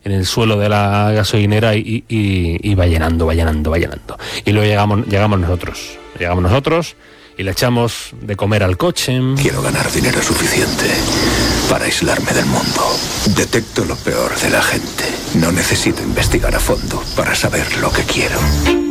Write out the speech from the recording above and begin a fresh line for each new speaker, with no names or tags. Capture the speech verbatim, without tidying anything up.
en el suelo de la gasolinera y, y, y va llenando, va llenando, va llenando. Y luego llegamos, llegamos nosotros, llegamos nosotros y le echamos de comer al coche.
Quiero ganar dinero suficiente para aislarme del mundo. Detecto lo peor de la gente. No necesito investigar a fondo para saber lo que quiero.